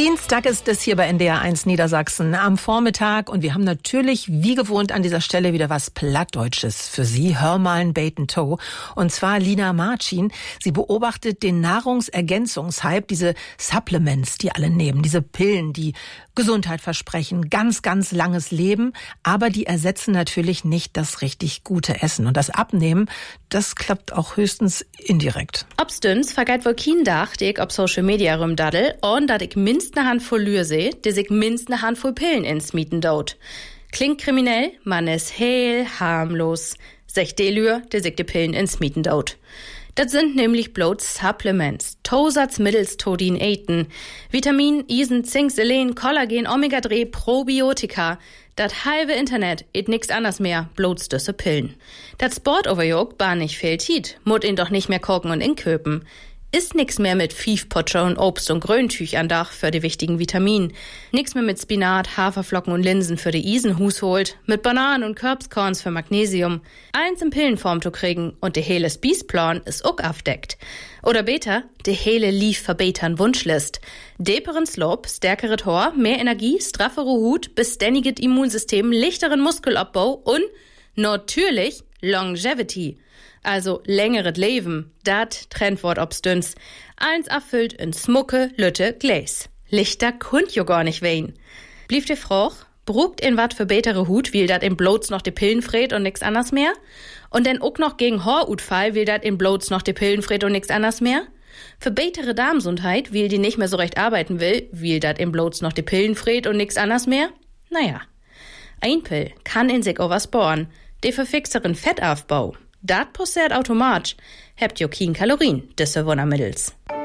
Dienstag ist es hier bei NDR1 Niedersachsen am Vormittag und wir haben natürlich wie gewohnt an dieser Stelle wieder was Plattdeutsches für Sie. Hör mal ein Bait and Toe. Und zwar Lina Marcin. Sie beobachtet den Nahrungsergänzungshype, diese Supplements, die alle nehmen, diese Pillen, die Gesundheit versprechen, ganz, ganz langes Leben, aber die ersetzen natürlich nicht das richtig gute Essen. Und das Abnehmen, das klappt auch höchstens indirekt. Obstens vergeht wohl kein Dach, die ich auf Social Media rumdaddel, und dat ich minst ne Handvoll Lür seh, die sich minst ne Handvoll Pillen ins Mieten dort. Klingt kriminell, man ist heel harmlos. Sech de Lür, die sich die Pillen ins Mieten dort. Das sind nämlich bloß Supplements. Tosatz mittels Todin-Aten. Vitamin, Isen, Zink, Selen, Kollagen, Omega-3, Probiotika. Das halbe Internet et nix anders mehr, bloß düsse Pillen. Das Sportoverjog bar nicht viel Tiet, mut ihn doch nicht mehr kochen und inköpen. Ist nix mehr mit Fiefpotscher und Obst und Gröntüch an Dach für die wichtigen Vitaminen. Nix mehr mit Spinat, Haferflocken und Linsen für die Isenhus holt. Mit Bananen und Körbskorns für Magnesium. Eins in Pillenform zu kriegen und de hele Spießplan ist auch aufdeckt. Oder beter, de hele lief verbetern Wunschlist. Deperen Slope, stärkere Tor, mehr Energie, straffere Hut, beständiget Immunsystem, lichteren Muskelabbau und natürlich Longevity. Also längeres Leben, dat Trendwort obstüns. Eins erfüllt in Smucke, Lütte, Gläs. Lichter kund jo gar nicht wehen. Blieb de Froch, brugt in wat für betere Hut, will dat in bloß noch de Pillen fred und nix anders mehr? Und denn ook noch gegen Horutfall will dat in bloß noch de Pillen fred und nix anders mehr? Für betere Darmsundheit, will die nicht mehr so recht arbeiten will dat in bloß noch de Pillen fred und nix anders mehr? Naja. Ein Pill kann in sich auch was bohren, de verfixeren Fettaufbau. Dat passiert automatisch, habt jo kein Kalorien, disse Wundermittels.